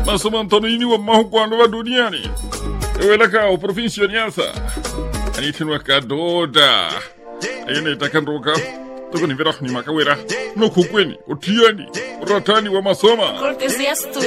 Masoma ntonini wa mahukwano wa duniani. Ewelaka o provincia nyasa. Anitinwa kadoda. Ayene itakanroka. Toko ni vera ni makawera. No kukweni, otiani, ratani wa masoma. Cortesias tu.